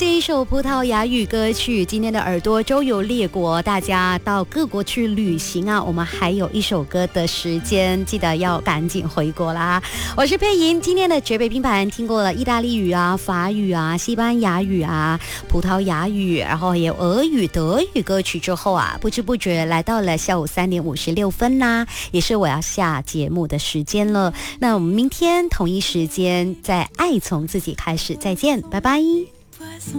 这一首葡萄牙语歌曲，今天的耳朵周游列国，大家到各国去旅行啊，我们还有一首歌的时间，记得要赶紧回国啦。我是佩莹，今天的绝北拼盘听过了意大利语啊、法语啊、西班牙语啊、葡萄牙语，然后也有俄语、德语歌曲之后啊，不知不觉来到了下午3点56分啦，也是我要下节目的时间了。那我们明天同一时间在爱从自己开始，再见，拜拜。